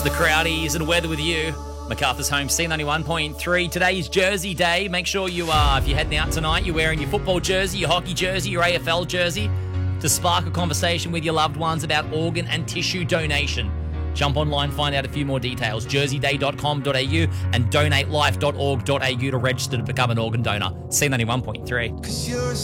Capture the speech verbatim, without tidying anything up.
the Crowdies and weather with you. MacArthur's Home, C ninety-one point three. Today is Jersey Day. Make sure you are, if you're heading out tonight, you're wearing your football jersey, your hockey jersey, your A F L jersey to spark a conversation with your loved ones about organ and tissue donation. Jump online, find out a few more details. jersey day dot com dot a u and donate life dot org dot a u to register to become an organ donor. C ninety-one point three.